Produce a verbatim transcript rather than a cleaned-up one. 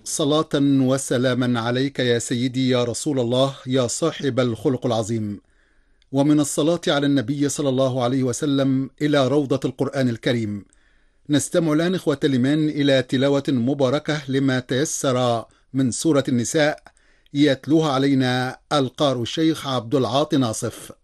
صلاة وسلاما عليك يا سيدي يا رسول الله يا صاحب الخلق العظيم. ومن الصلاة على النبي صلى الله عليه وسلم إلى روضة القرآن الكريم. نستمع الآن إخوة الإيمان إلى تلاوة مباركة لما تيسر من سورة النساء، يتلوها علينا القارئ الشيخ عبد العاطي ناصف.